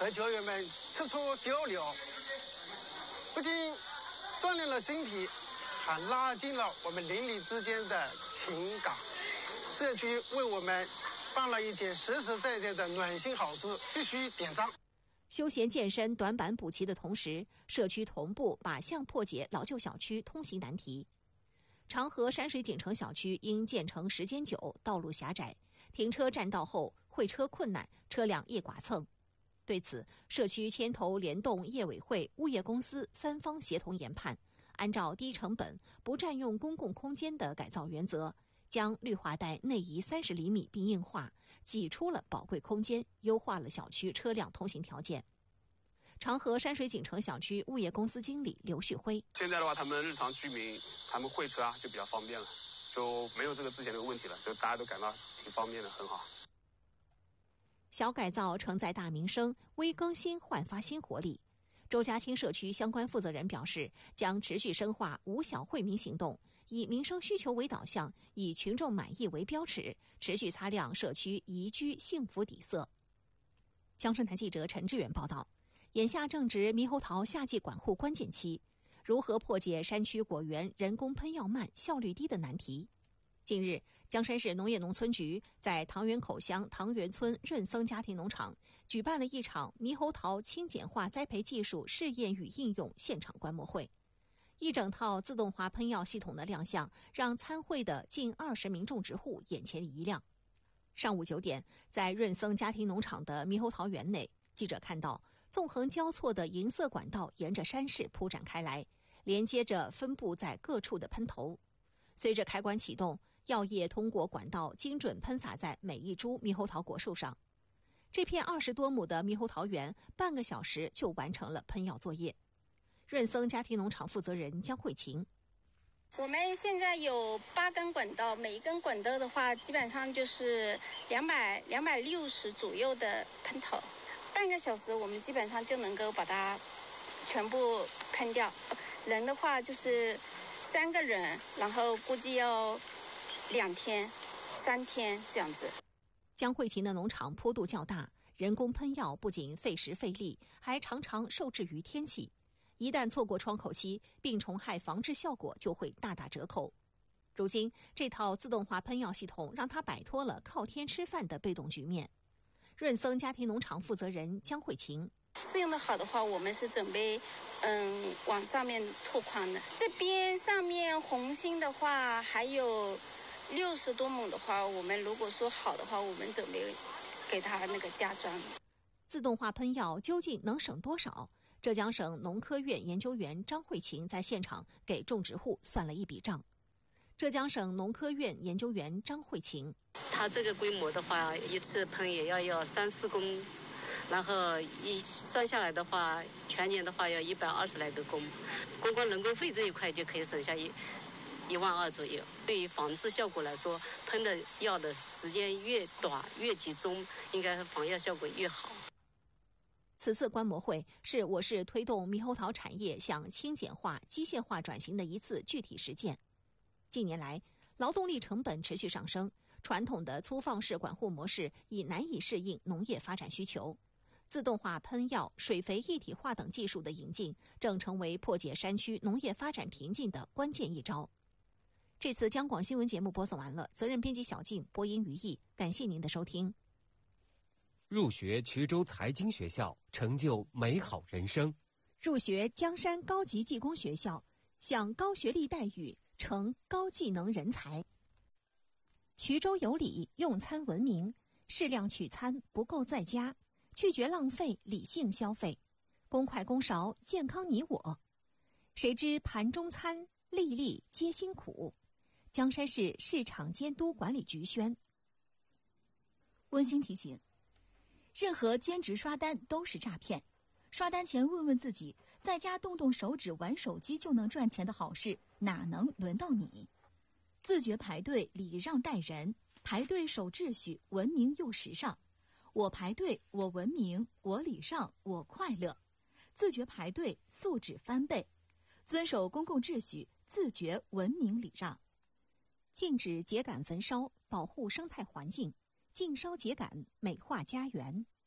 和球员们切磋交流，不仅锻炼了身体，还拉近了我们邻里之间的情感。社区为我们办了一件实实在在的暖心好事，必须点赞。 休闲健身短板补齐的同时，社区同步靶向破解老旧小区通行难题。长河山水锦城小区因建成时间久，道路狭窄，停车占道后会车困难，车辆夜剐蹭。对此，社区牵头联动业委会、物业公司三方协同研判，按照低成本、不占用公共空间的改造原则，将绿化带内移30厘米并硬化，挤出了宝贵空间，优化了小区车辆通行条件。长河山水锦城小区物业公司经理刘旭辉： 现在的话，他们日常居民他们会车就比较方便了，就没有这个之前的问题了，就大家都感到挺方便的，很好。 小改造承载大民生，微更新焕发新活力。周家清社区相关负责人表示，将持续深化无小惠民行动，以民生需求为导向，以群众满意为标尺，持续擦亮社区宜居幸福底色。江山台记者陈志远报道。眼下正值猕猴桃夏季管护关键期，如何破解山区果园人工喷药慢、效率低的难题？近日，江山市农业农村局在塘源口乡塘源村润僧家庭农场举办了一场猕猴桃轻简化栽培技术试验与应用现场观摩会。一整套自动化喷药系统的亮相，让参会的近20名种植户眼前一亮。上午9点，在润僧家庭农场的猕猴桃园内，记者看到纵横交错的银色管道沿着山势铺展开来，连接着分布在各处的喷头。随着开关启动，药液通过管道精准喷洒在每一株猕猴桃果树上。这片20多亩的猕猴桃园，半个小时就完成了喷药作业。润僧家庭农场负责人江慧琴： 我们现在有8根管道，每一根管道的话，基本上就是260左右的喷头。半个小时我们基本上就能够把它全部喷掉。人的话就是3个人，然后估计要2天、3天这样子。 江慧琴的农场坡度较大，人工喷药不仅费时费力，还常常受制于天气。一旦错过窗口期，病虫害防治效果就会大打折扣。如今，这套自动化喷药系统让他摆脱了靠天吃饭的被动局面。润僧家庭农场负责人江慧琴： 适应的好的话，我们是准备往上面拓宽的。这边上面红心的话，还有60多亩的话，我们如果说好的话，我们准备给它那个加装。 自动化喷药究竟能省多少？浙江省农科院研究员张慧琴在现场给种植户算了一笔账。浙江省农科院研究员张慧琴： 它这个规模的话，一次喷也要3-4公，然后一算下来的话，全年的话要120来个公，光人工费这一块就可以省下12000左右。对于防治效果来说，喷的药的时间越短越集中，应该防药效果越好。 此次观摩会是我市推动猕猴桃产业向轻简化、机械化转型的一次具体实践。近年来，劳动力成本持续上升，传统的粗放式管护模式已难以适应农业发展需求。自动化喷药、水肥一体化等技术的引进，正成为破解山区农业发展瓶颈的关键一招。这次江广新闻节目播送完了，责任编辑小静，播音于毅，感谢您的收听。 入学衢州财经学校，成就美好人生； 入学江山高级技工学校，享高学历待遇，成高技能人才。衢州有礼，用餐文明，适量取餐，不够在家，拒绝浪费，理性消费，公筷公勺，健康你我。谁知盘中餐，粒粒皆辛苦。江山市市场监督管理局宣。 温馨提醒：任何兼职刷单都是诈骗，刷单前问问自己，在家动动手指玩手机就能赚钱的好事，哪能轮到你？自觉排队，礼让待人，排队守秩序，文明又时尚。我排队，我文明，我礼让，我快乐。自觉排队，素质翻倍，遵守公共秩序，自觉文明礼让。 禁止秸秆焚烧，保护生态环境；禁烧秸秆，美化家园。